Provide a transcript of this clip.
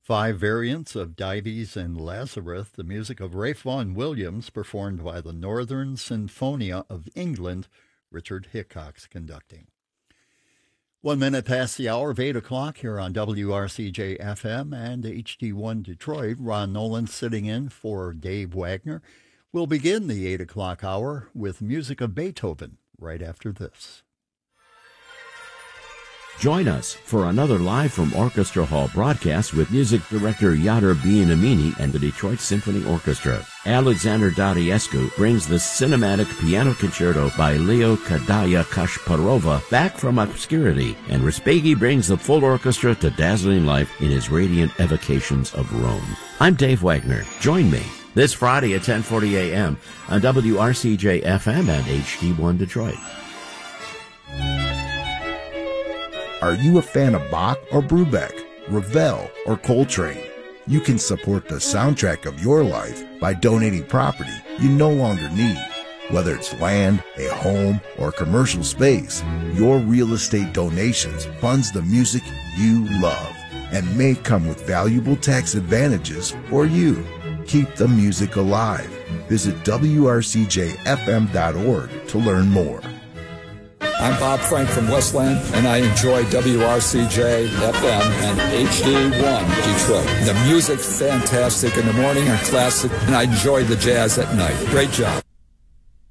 5 variants of Dives and Lazarus, the music of Ralph Vaughan Williams, performed by the Northern Sinfonia of England, Richard Hickox conducting. 1 minute past the hour of 8 o'clock here on WRCJ-FM and HD1 Detroit. Ron Nolan sitting in for Dave Wagner. We'll begin the 8 o'clock hour with music of Beethoven right after this. Join us for another Live from Orchestra Hall broadcast with music director Yadar Bienamini and the Detroit Symphony Orchestra. Alexander Dariescu brings the cinematic piano concerto by Leo Kadaya Kashparova back from obscurity, and Respighi brings the full orchestra to dazzling life in his radiant evocations of Rome. I'm Dave Wagner. Join me this Friday at 10:40 a.m. on WRCJ-FM and HD1 Detroit. Are you a fan of Bach or Brubeck, Ravel or Coltrane? You can support the soundtrack of your life by donating property you no longer need. Whether it's land, a home, or commercial space, your real estate donations funds the music you love and may come with valuable tax advantages for you. Keep the music alive. Visit WRCJFM.org to learn more. I'm Bob Frank from Westland, and I enjoy WRCJ-FM and HD1 Detroit. The music's fantastic in the morning and classic, and I enjoy the jazz at night. Great job.